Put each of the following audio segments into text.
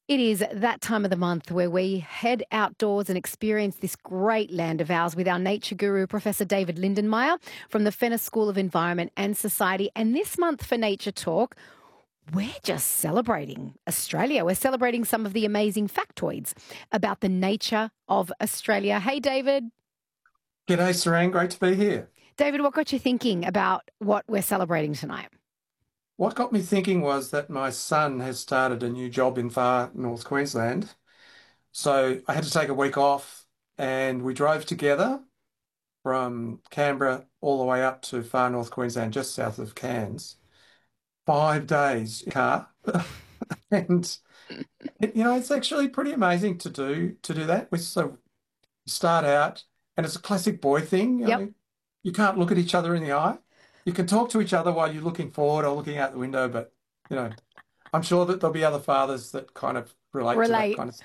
It is that time of the month where we head outdoors and experience this great land of ours with our nature guru, Professor David Lindenmayer from the Fenner School of Environment and Society. And this month for Nature Talk, we're just celebrating Australia. We're celebrating some of the amazing factoids about the nature of Australia. Hey, David. G'day, Sarang. Great to be here. David, what got you thinking about what we're celebrating tonight? What got me thinking was that my son has started a new job in far North Queensland. So I had to take a week off and we drove together from Canberra all the way up to far North Queensland, just south of Cairns. 5 days in car. And it's actually pretty amazing to do that. We so start out and it's a classic boy thing. Yep. You can't look at each other in the eye. You can talk to each other while you're looking forward or looking out the window, but you know, I'm sure that there'll be other fathers that kind of relate to that Relate. kind of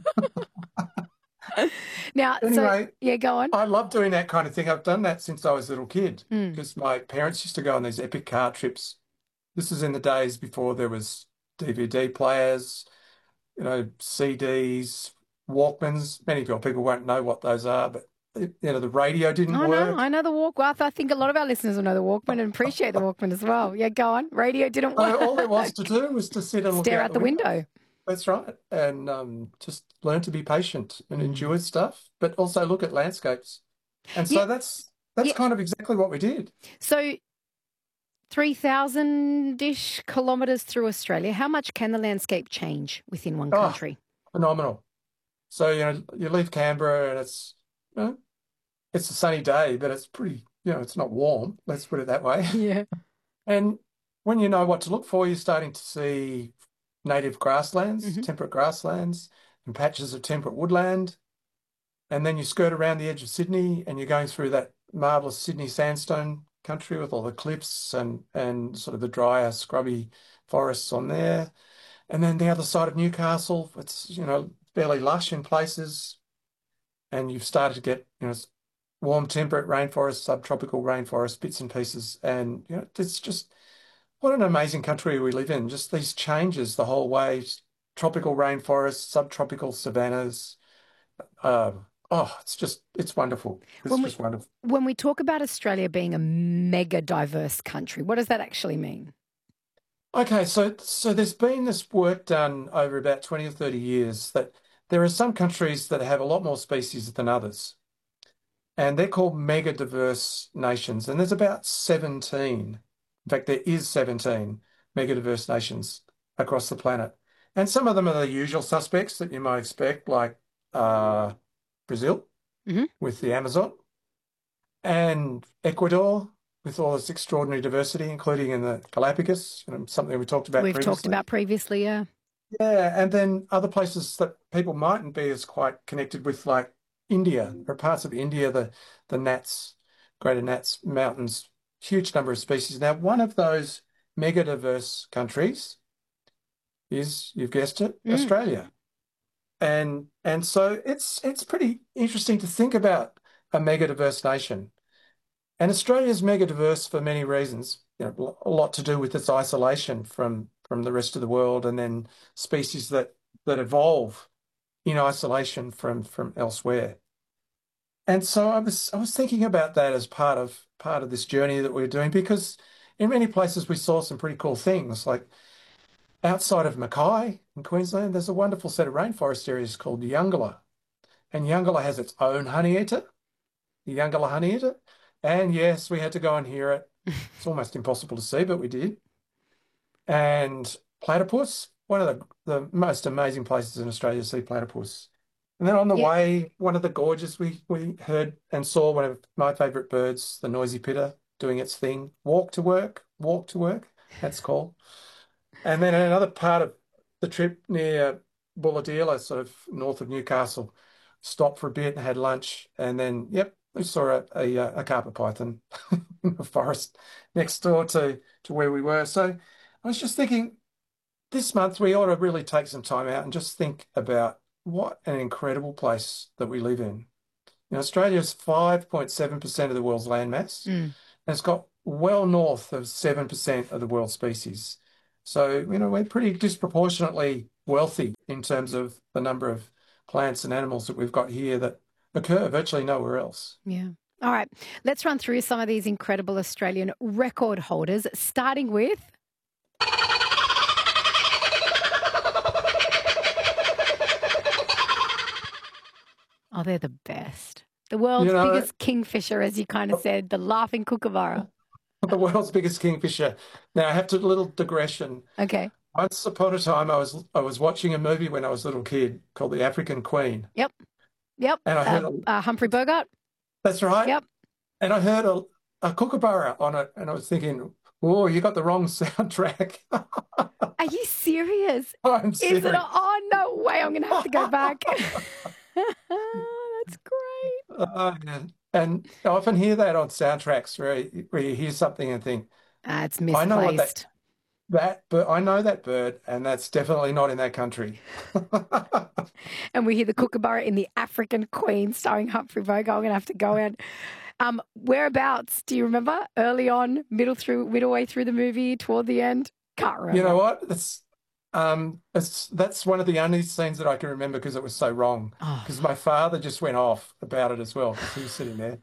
Now, Anyway, yeah, go on. I love doing that kind of thing. I've done that since I was a little kid Mm. because my parents used to go on these epic car trips. This is in the days before there was DVD players, CDs, Walkmans. Many people won't know what those are, but the radio didn't I work. know the Walkman. I think a lot of our listeners will know the Walkman and appreciate the Walkman as well. Yeah, go on. Radio didn't So all there work. was to do was to sit and look Stare out out the the window. window. That's right. And just learn to be patient and Mm. endure stuff, but also look at landscapes. And Yeah, so that's yeah. kind of exactly what we did. So 3,000-ish kilometres through Australia. How much can the landscape change within one Oh, country? phenomenal. So, you leave Canberra and it's a sunny day, but it's pretty, it's not warm. Let's put it that way. Yeah. And when you know what to look for, you're starting to see native grasslands, Hmm. temperate grasslands, and patches of temperate woodland. And then you skirt around the edge of Sydney and you're going through that marvelous Sydney sandstone country with all the cliffs and sort of the drier, scrubby forests on there. And then the other side of Newcastle, it's, fairly lush in places. And you've started to get, warm temperate rainforest, subtropical rainforest, bits and pieces. And, it's just what an amazing country we live in. Just these changes the whole way, tropical rainforests, subtropical savannas. It's wonderful. It's When we just wonderful. when we talk about Australia being a mega diverse country, what does that actually mean? Okay, so there's been this work done over about 20 or 30 years that there are some countries that have a lot more species than others, and they're called mega diverse nations, and there's about 17. In fact, there is 17 mega diverse nations across the planet. And some of them are the usual suspects that you might expect, like Brazil Hmm. with the Amazon, and Ecuador with all this extraordinary diversity, including in the Galapagos, something we talked about We've talked previously. about previously, yeah. Yeah, and then other places that people mightn't be as quite connected with, like India, or parts of India, the Nats, Greater Nats Mountains, huge number of species. Now, one of those mega diverse countries is, you've guessed it, Mm. Australia. And so it's pretty interesting to think about a mega diverse nation. And Australia's mega diverse for many reasons, a lot to do with its isolation from the rest of the world, and then species that evolve in isolation from elsewhere. And so I was thinking about that as part of this journey that we're doing, because in many places we saw some pretty cool things. Like outside of Mackay in Queensland, there's a wonderful set of rainforest areas called Yungala. And Yungala has its own honeyeater, the Yungala honeyeater. And yes, we had to go and hear it. It's almost impossible to see, but we did. And platypus, one of the most amazing places in Australia to see platypus. And then on the Yeah. way, one of the gorges, we heard and saw one of my favourite birds, the noisy pitter, doing its thing. Walk to work, that's called. And then in another part of the trip near Bulahdelah, sort of north of Newcastle, stopped for a bit and had lunch. And then, yep, we saw a carpet python in the forest next door to where we were. So I was just thinking, this month we ought to really take some time out and just think about what an incredible place that we live in. Australia is 5.7% of the world's landmass, Mm. and it's got well north of 7% of the world's species. So, we're pretty disproportionately wealthy in terms of the number of plants and animals that we've got here that occur virtually nowhere else. Yeah. All right. Let's run through some of these incredible Australian record holders, starting with. Oh, they're the best. The world's biggest kingfisher, as you kind of said, the laughing kookaburra. The world's biggest kingfisher. Now, I have to little digression. Okay. Once upon a time, I was watching a movie when I was a little kid called The African Queen. Yep. And I heard Humphrey Bogart. That's right. Yep. And I heard a kookaburra on it, and I was thinking, "Oh, you got the wrong soundtrack." Are you serious? I'm serious. Oh, no way! I'm going to have to go back. That's great. And I often hear that on soundtracks where you hear something and think, it's misplaced. I know what but I know that bird, and that's definitely not in that country. And we hear the kookaburra in The African Queen, starring Humphrey Bogart. I'm going to have to go in. Whereabouts? Do you remember? Early on, middle way through the movie, toward the end? Can't remember. You know what? That's one of the only scenes that I can remember because it was so wrong. Because my father just went off about it as well because he was sitting there.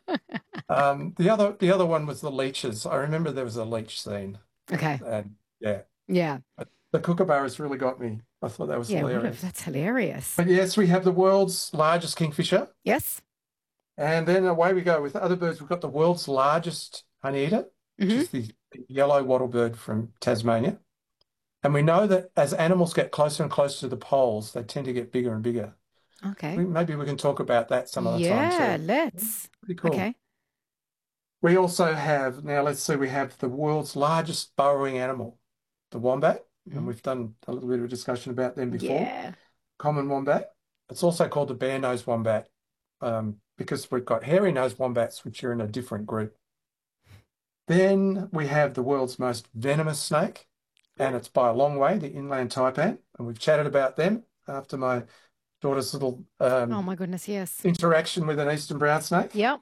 The other one was the leeches. I remember there was a leech scene. Okay. And yeah. But the kookaburras really got me. I thought that was hilarious. That's hilarious. But yes, we have the world's largest kingfisher. Yes. And then away we go with other birds. We've got the world's largest honeyeater, which is the yellow wattlebird from Tasmania. And we know that as animals get closer and closer to the poles, they tend to get bigger and bigger. Okay. Maybe we can talk about that some other time too. Yeah, let's. Pretty cool. Okay. We also have, now let's see, we have the world's largest burrowing animal, the wombat. And we've done a little bit of a discussion about them before. Yeah. Common wombat. It's also called the bare-nosed wombat because we've got hairy-nosed wombats, which are in a different group. Then we have the world's most venomous snake, and it's by a long way, the inland taipan. And we've chatted about them after my daughter's little oh my goodness, yes, interaction with an eastern brown snake. Yep.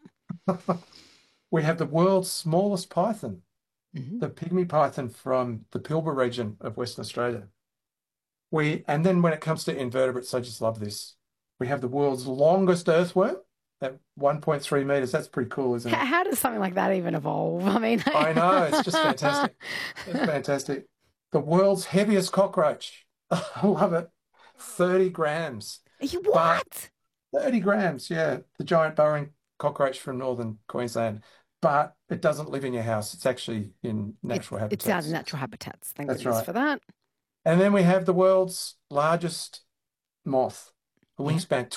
We have the world's smallest python, the pygmy python from the Pilbara region of Western Australia. And then when it comes to invertebrates, I just love this. We have the world's longest earthworm at 1.3 meters. That's pretty cool, isn't it? How does something like that even evolve? I mean, I know, it's just fantastic. It's fantastic. The world's heaviest cockroach. I love it. 30 grams. What? 30 grams, yeah. The giant burrowing cockroach from northern Queensland. But it doesn't live in your house. It's actually in natural habitats. It's out in natural habitats. Thank That's goodness right. for that. And then we have the world's largest moth. A wingspan,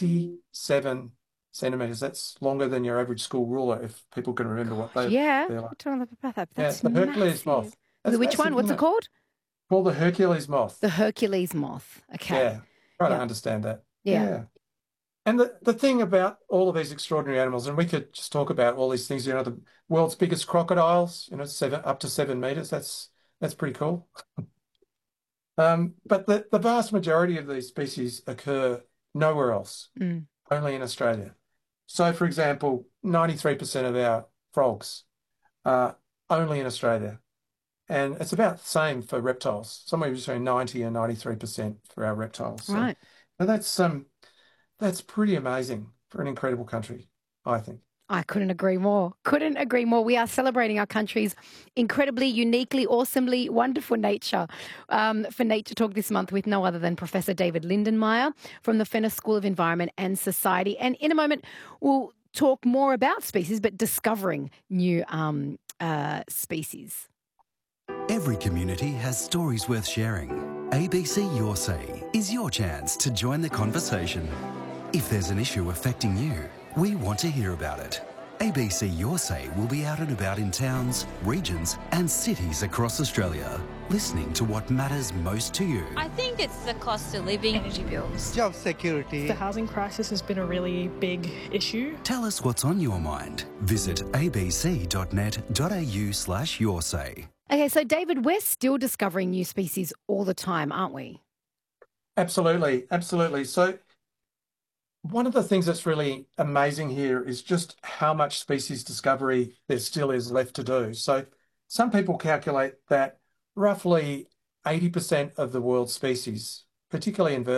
27 centimeters. That's longer than your average school ruler, if people can remember what they're like. We're talking about that. That's the Hercules moth. Which one? What's it called? Called the Hercules moth. The Hercules moth. Okay. Yeah. Try to understand that. Yeah. And the thing about all of these extraordinary animals, and we could just talk about all these things, the world's biggest crocodiles, up to 7 meters. That's pretty cool. But the vast majority of these species occur nowhere else, only in Australia. So, for example, 93% of our frogs are only in Australia. And it's about the same for reptiles, somewhere between 90 and 93% for our reptiles. Right. So that's pretty amazing for an incredible country, I think. I couldn't agree more. Couldn't agree more. We are celebrating our country's incredibly, uniquely, awesomely wonderful nature. For Nature Talk this month with no other than Professor David Lindenmayer from the Fenner School of Environment and Society. And in a moment, we'll talk more about species, but discovering new species. Every community has stories worth sharing. ABC Your Say is your chance to join the conversation. If there's an issue affecting you, we want to hear about it. ABC Your Say will be out and about in towns, regions and cities across Australia, listening to what matters most to you. I think it's the cost of living, energy bills, job security. The housing crisis has been a really big issue. Tell us what's on your mind. Visit abc.net.au/yoursay. Okay, so David, we're still discovering new species all the time, aren't we? Absolutely, absolutely. So one of the things that's really amazing here is just how much species discovery there still is left to do. So some people calculate that roughly 80% of the world's species particularly in